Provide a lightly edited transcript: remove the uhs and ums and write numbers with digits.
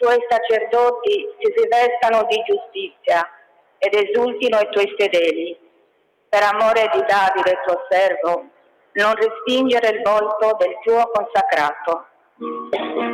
tuoi sacerdoti si rivestano di giustizia ed esultino i tuoi fedeli. Per amore di Davide tuo servo, non respingere il volto del tuo consacrato.